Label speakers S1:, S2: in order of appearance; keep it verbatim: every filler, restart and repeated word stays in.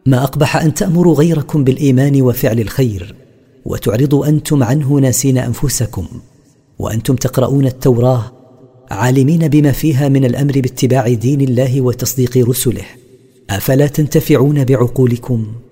S1: ما أقبح أن تأمروا غيركم بالإيمان وفعل الخير وتعرضوا أنتم عنه ناسين أنفسكم، وأنتم تقرؤون التوراة عالمين بما فيها من الأمر باتباع دين الله وتصديق رسله. أفلا تنتفعون بعقولكم؟